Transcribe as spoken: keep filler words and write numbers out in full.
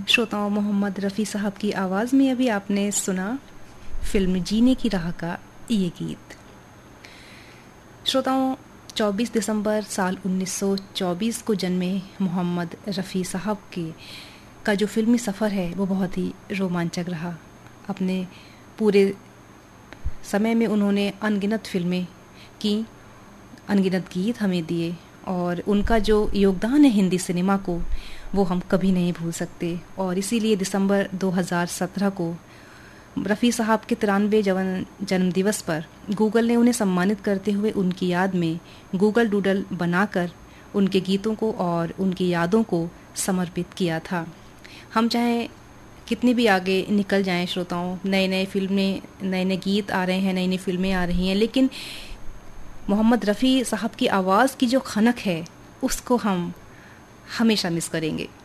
श्रोताओं, मोहम्मद रफ़ी साहब की आवाज़ में अभी आपने सुना फिल्म जीने की राह का ये गीत। श्रोताओं, चौबीस दिसंबर साल उन्नीस सौ चौबीस को जन्मे मोहम्मद रफ़ी साहब के का जो फिल्मी सफ़र है वो बहुत ही रोमांचक रहा। अपने पूरे समय में उन्होंने अनगिनत फिल्में की, अनगिनत गीत हमें दिए और उनका जो योगदान है हिंदी सिनेमा को वो हम कभी नहीं भूल सकते। और इसीलिए दिसंबर दो हज़ार सत्रह को रफ़ी साहब के तिरानवे जवन जन्म दिवस पर गूगल ने उन्हें सम्मानित करते हुए उनकी याद में गूगल डूडल बनाकर उनके गीतों को और उनकी यादों को समर्पित किया था। हम चाहे कितनी भी आगे निकल जाएं श्रोताओं, नए नए फिल्में, नए नए गीत आ रहे हैं, नई नई फिल्में आ रही हैं, लेकिन मोहम्मद रफ़ी साहब की आवाज़ की जो खनक है उसको हम हमेशा मिस करेंगे।